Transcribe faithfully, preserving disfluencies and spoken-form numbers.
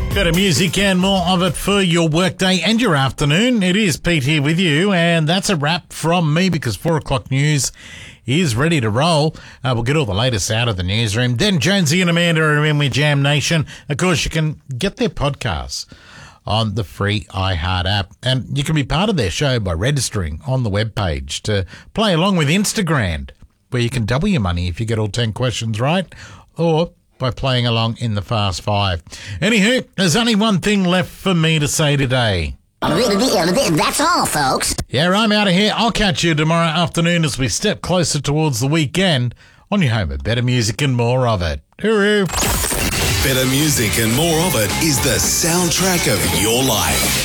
Better music and more of it for your workday and your afternoon. It is Pete here with you, and that's a wrap from me because four o'clock news is ready to roll. Uh, we'll get all the latest out of the newsroom. Then Jonesy and Amanda are in with Jam Nation. Of course, you can get their podcasts on the free iHeart app, and you can be part of their show by registering on the webpage to play along with Instagram, where you can double your money if you get all ten questions right, or by playing along in the Fast Five. Anywho, there's only one thing left for me to say today. That's all, folks. Yeah, I'm out of here. I'll catch you tomorrow afternoon as we step closer towards the weekend on your home of better music and more of it. Hooroo. Better music and more of it is the soundtrack of your life.